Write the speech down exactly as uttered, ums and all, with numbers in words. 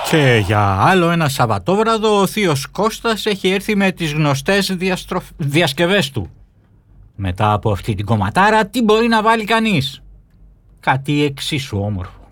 Και για άλλο ένα Σαββατόβραδο ο θείος Κώστας έχει έρθει με τις γνωστές διαστροφ... διασκευές του. Μετά από αυτή την κομματάρα τι μπορεί να βάλει κανείς? Κάτι εξίσου όμορφο.